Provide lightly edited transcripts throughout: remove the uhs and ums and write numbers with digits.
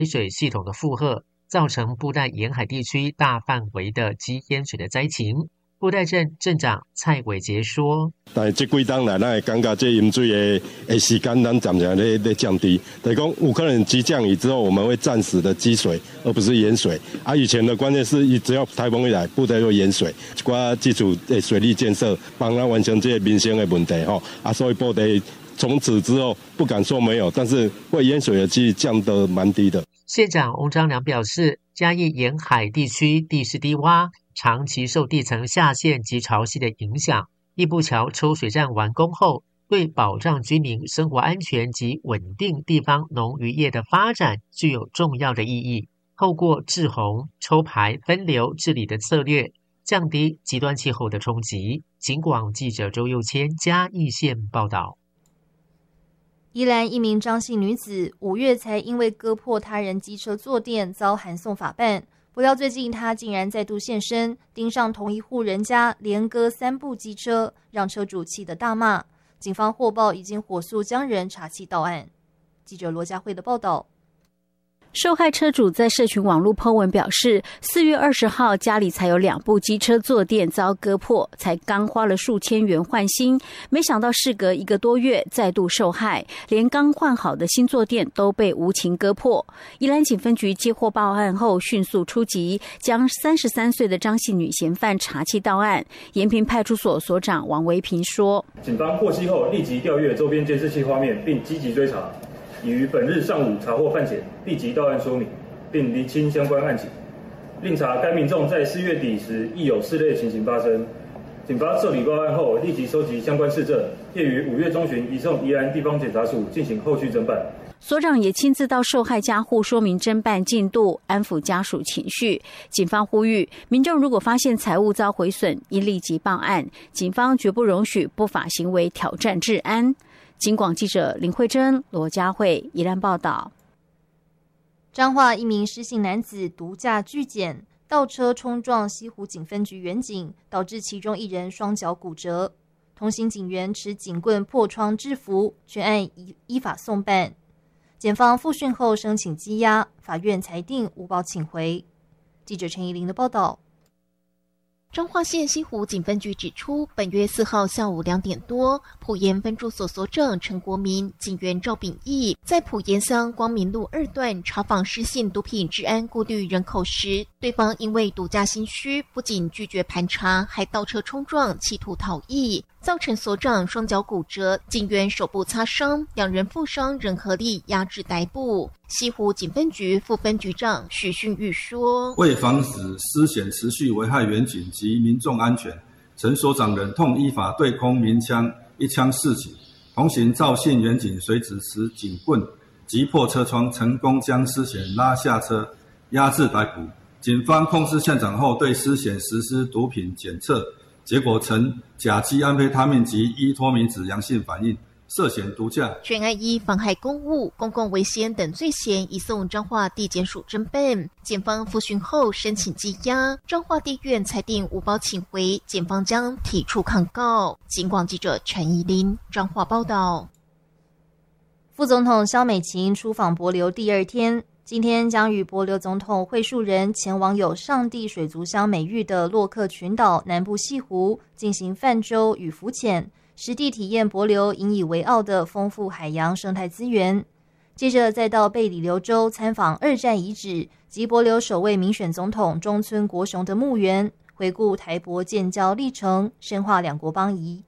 水系统的负荷，造成布袋沿海地区大范围的积淹水的灾情。布袋镇镇长蔡伟杰说：“ 但是这几天来，咱会感觉这淹水的时间，咱暂时在降低。等于讲有可能急降雨之后，我们会暂时的积水，而不是淹水。以前的关键是，只要台风一来，布袋就淹水。一寡基础的水利建设，帮咱完成这些民生的问题所以布袋从此之后不敢说没有，但是会淹水的几率降得蛮低的。” 县长翁章良表示，嘉义沿海地区地势低洼，长期受地层下陷及潮汐的影响。义布桥抽水站完工后，对保障居民生活安全及稳定地方农渔业的发展具有重要的意义。透过滞洪、抽排、分流治理的策略，降低极端气候的冲击。警广记者周佑谦嘉义县报道。 宜兰一名张姓女子5月才因为割破他人机车坐垫遭函送法办，不料最近她竟然再度现身，盯上同一户人家连割3部机车，让车主气得大骂。警方获报已经火速将人查缉到案。记者罗佳慧的报道。 受害车主在社群网络 po 文表示，4月20号家里才有2部机车坐垫遭割破，才刚花了数千元换新，没想到事隔1个多月再度受害，连刚换好的新坐垫都被无情割破。宜兰警分局接获报案后迅速出击，将33岁的张姓女嫌犯查缉到案。延平派出所所长王维平说：“ 警方获悉后立即调阅周边监视器画面，并积极追查。已于本日上午查获犯前，立即到案说明，并厘清相关案情。另查该民众在4月底时亦有似类情形发生。警方受理报案后，立即收集相关事证，并于5月中旬移送宜兰地方检察署进行后续侦办。” 所长也亲自到受害家户说明侦办进度，安抚家属情绪。警方呼吁民众如果发现财物遭毁损，应立即报案，警方绝不容许不法行为挑战治安。警广记者林慧珍、罗佳慧宜兰报道。 彰化一名施姓男子毒驾拒检，倒车冲撞西湖警分局员警，导致其中1人双脚骨折。同行警员持警棍破窗制服，全案依法送办。检方复讯后申请羁押，法院裁定无保请回。记者陈怡玲的报道。 彰化县西湖警分局指出，本月4号下午2点多，埔盐分驻所所长陈国民、警员赵秉义在埔盐乡光明路2段查访失信毒品治安过滤人口时，对方因为毒驾心虚，不仅拒绝盘查，还倒车冲撞，企图逃逸，造成所长双脚骨折，警员手部擦伤，2人负伤仍合力押至逮捕。西湖警分局副分局长许训玉说：“ 为防止失险持续危害员警及民众安全，陈所长忍痛依法对空鸣枪，1枪4起。同行赵姓员警随即持警棍击破车窗，成功将失险拉下车，押至逮捕。警方控制现场后，对失险实施毒品检测，结果呈甲基安非他命及依托明酯阳性反应。”涉嫌毒驾， 全案依妨害公务、公共危险等罪嫌移送彰化地检署侦办。检方复讯后申请羁押，彰化地院裁定无保请回，检方将提出抗告。警广记者陈怡琳彰化报道。 副总统萧美琴出访帛琉第2天，今天将与帛琉总统会述人前往有上帝水族箱美誉的洛克群岛南部西湖进行泛舟与浮潜，实地体验帛琉引以为傲的丰富海洋生态资源。接着再到贝里琉州参访2战遗址及帛琉首位民选总统中村国雄的墓园，回顾台帛建交历程，深化两国邦谊。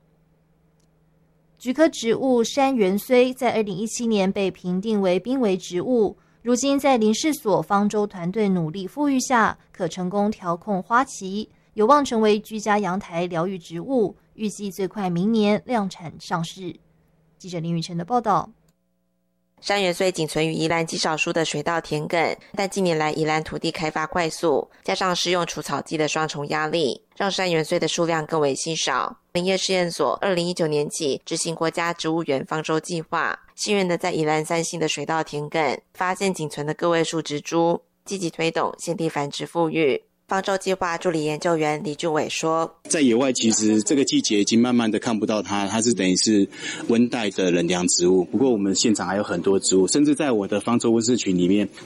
菊科植物山芫荽在2017年被评定为濒危植物，如今在林试所方舟团队努力复育下，可成功调控花期，有望成为居家阳台疗愈植物，预计最快明年量产上市。记者林宇晨的报道。 山芫荽仅存于宜兰极少数的水稻田埂，但近年来宜兰土地开发快速，加上施用除草剂的双重压力，让山芫荽的数量更为稀少。林业试验所2019年起执行国家植物园方舟计划，幸运的在宜兰3星的水稻田埂发现仅存的个位数植株，积极推动现地繁殖复育。方舟计划助理研究员李俊伟说， 在野外其实这个季节已经慢慢的看不到它是等于是温带的冷凉植物，不过我们现场还有很多植物，甚至在我的方舟温室群里面